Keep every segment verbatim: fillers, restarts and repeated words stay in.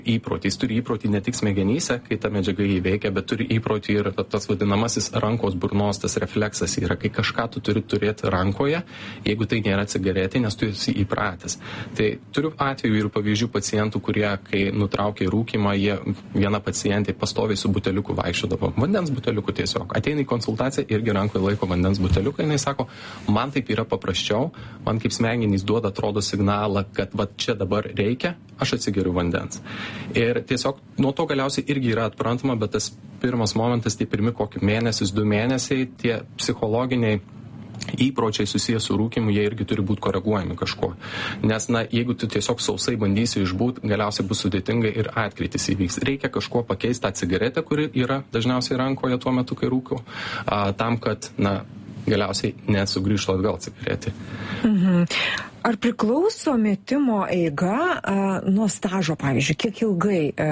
įprotį. Jis turi įprotį ne tik smegenyse, kai ta medžiaga įveikia, bet turi įprotį ir tas vadinamasis rankos burnos, tas refleksas yra, kai kažką tu turi turėti rankoje, jeigu tai nėra cigaretė, nes tu esi įpratęs. Tai turiu atveju ir pavyzdžių pacientų, kurie, kai nutraukė rūkymą, jie viena pacientė pastoviai su buteliuku vaikščiodavo. Vandens buteliuku tiesiog. Ateina į konsultaciją, irgi rankoje laiko vandens buteliuką, jinai sako, man taip yra paprasčiau, man kaip smegenys duoda, atrodo signalą, kad va čia dabar reikia, aš atsigeriu vandens. Ir tiesiog nuo to galiausiai irgi yra atprantama, bet tas pirmas momentas, tie pirmi kokį mėnesis, du mėnesiai, tie psichologiniai įpročiai susijęs su rūkymu, jie irgi turi būti koreguojami kažkuo. Nes, na, jeigu tu tiesiog sausai bandysi išbūt, galiausiai bus sudėtinga ir atkritis įvyks. Reikia kažkuo pakeisti tą cigaretę, kuri yra dažniausiai rankoje tuo metu, kai rūkiu, a, tam, kad, na, galiausiai nesugrįžtų atgal cigaretė. Mhm. Ar priklauso metimo eiga a, nuo stažo, pavyzdžiui, kiek ilgai a,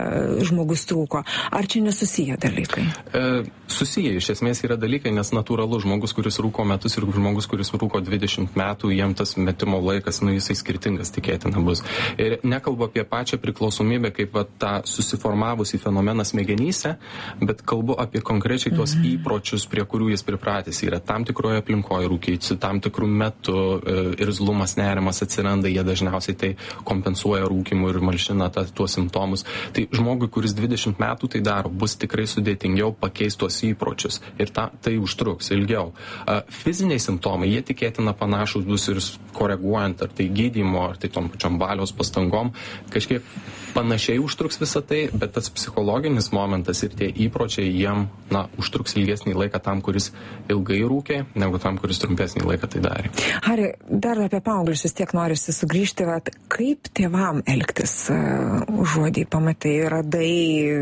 žmogus trūko? Ar čia nesusiję dalykai? E, susiję iš esmės yra dalykai, nes natūralu žmogus, kuris rūko metus ir žmogus, kuris rūko dvidešimt metų, jiem tas metimo laikas, nu, jisai skirtingas tikėtina bus. Ir nekalbu apie pačią priklausomybę, kaip va, tą susiformavusi fenomeną smegenyse, bet kalbu apie konkrečiai tuos mhm. įpročius, prie kurių jis pripratęs yra tam tikroje aplinkoje rūkyti, tam tikrų metų e, irzlumas, nerimas atsiranda, jie dažniausiai tai kompensuoja rūkymu ir malšina ta, tuos simptomus. Tai žmogui, kuris dvidešimt metų tai daro, bus tikrai sudėtingiau pakeisti tuos įpročius ir ta, tai užtruks ilgiau. A, fiziniai simptomai, jie tikėtina panašus bus ir koreguojant, ar tai gydymo, ar tai tom pačiom valios pastangom, kažkiek panašiai užtruks visą tai, bet tas psichologinis momentas ir tie įpročiai jiem, na, užtruks ilgesnį laiką tam, kuris ilgai rūkė, negu tam, kuris trumpesnį laiką tai darė. Hari, dar apie paauglius vis tiek norisi sugrįžti, vat, kaip tėvam elgtis, uh, užuodį pamatai, radai,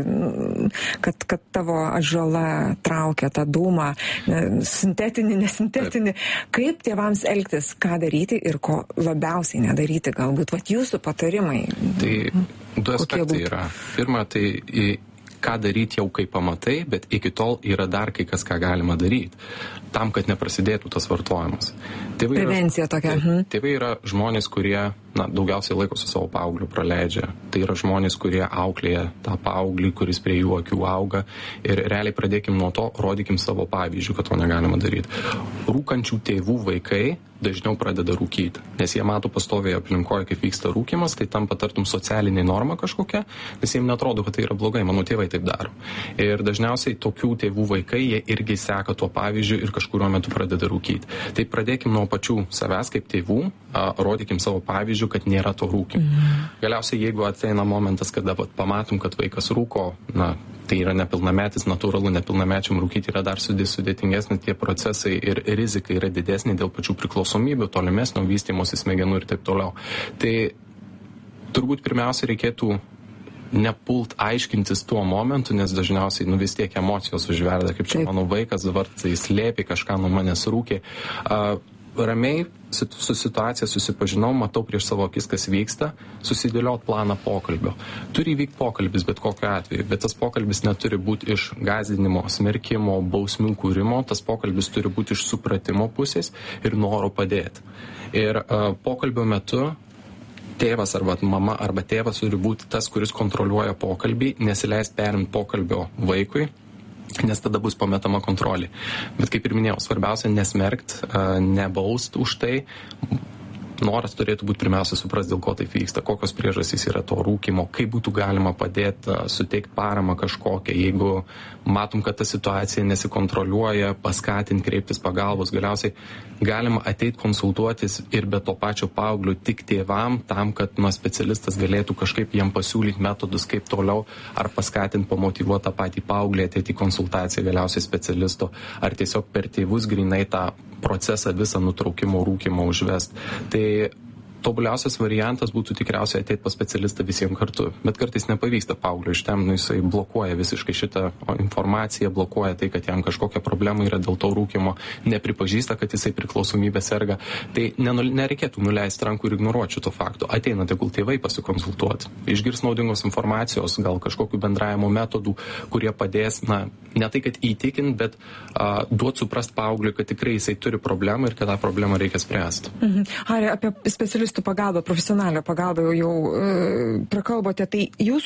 kad, kad tavo atžala traukia tą dūmą, sintetinį, nesintetinį, kaip tėvams elgtis, ką daryti ir ko labiausiai nedaryti, galbūt, vat, jūsų patarimai. Tai du aspektai yra. Pirma, tai į, ką daryti jau kai pamatai, bet iki tol yra dar kai kas, ką galima daryti, tam, kad neprasidėtų tas vartojimas. Tėvai Prevencija yra, tokia. Tėvai, tėvai yra žmonės, kurie, na, daugiausiai laiko su savo paaugliu praleidžia. Tai yra žmonės, kurie auklėja tą paauglį, kuris prie jų akių auga. Ir realiai pradėkim nuo to, rodykim savo pavyzdžių, kad to negalima daryti. Rūkančių tėvų vaikai dažniau pradeda rūkyti, nes jie mato pastoviai aplinkoje, kaip vyksta rūkymas, tai tampa tartum socialinė norma kažkokia, nes jiems netrodo, kad tai yra blogai, mano tėvai taip daro. Ir dažniausiai tokių tėvų vaikai, jie irgi seka tuo pavyzdžiu ir kažkuriuo metu pradeda rūkyti. Tai pradėkim nuo pačių savęs kaip tėvų, a, rodykim savo pavyzdžių, kad nėra to rūkymo. Mm. Galiausiai, jeigu ateina momentas, kada vat, pamatom, kad vaikas rūko, na, tai yra nepilnametis, natūralu, nepilnamečiam rūkyti yra dar sudėtingesni tie procesai ir rizika yra didesnė dėl pačių priklausomybių, tolimesnio vystymosi smegenų ir taip toliau. Tai turbūt pirmiausia reikėtų nepult aiškintis tuo momentu, nes dažniausiai, nu, vis tiek emocijos užverda, kaip čia mano vaikas dabar tai slėpė, kažką nuo manęs rūkė. Uh, ramiai su situacija susipažinau, matau prieš savo akis, kas vyksta, susidėliot planą pokalbio. Turi įvykti pokalbis bet kokiu atveju, bet tas pokalbis neturi būti iš gąsdinimo, smerkimo, bausmių kūrimo, tas pokalbis turi būti iš supratimo pusės ir noro padėti. Ir uh, pokalbio metu tėvas arba mama arba tėvas turi būti tas, kuris kontroliuoja pokalbį, nesileist perimti pokalbio vaikui, nes tada bus pametama kontrolė. Bet kaip ir minėjau, svarbiausia nesmerkt, nebaust už tai. Noras turėtų būti pirmiausia suprasti, dėl ko taip vyksta, kokios priežastys yra to rūkymo, kaip būtų galima padėti, suteikti paramą kažkokią, jeigu matom, kad ta situacija nesikontroliuoja, paskatinti, kreiptis pagalbos. Galiausiai galima ateiti konsultuotis ir be to pačio paauglio tik tėvam, tam, kad nu, specialistas galėtų kažkaip jam pasiūlyti metodus, kaip toliau, ar paskatinti, pamotyvuoti tą patį paauglį, ateiti į konsultaciją galiausiai specialisto, ar tiesiog per tėvus grinai tą procesą visą nutraukimo rūkymo užvest. Tai tobuliausias variantas būtų tikriausiai ateiti pas specialistą visiems kartu, bet kartais nepavyksta paauglio iš ten, nu, jisai blokuoja visiškai šitą informaciją, blokuoja tai, kad jam kažkokia problema yra dėl to rūkymo, nepripažįsta, kad jisai priklausomybė serga. Tai nereikėtų nuleisti rankų ir ignoruoti šito fakto. Ateina tegul tėvai pasikonsultuoti, išgirs naudingos informacijos, gal kažkokių bendravimo metodų, kurie padės, na, ne tai, kad įtikint, bet uh, duot suprast paaugliui, kad tikrai jisai turi problemą ir kad tą problemą reikia spręsti. Mhm. Hari, apie specialistų pagalbą, profesionalią pagalbą jau, jau e, prakalbote, tai jūs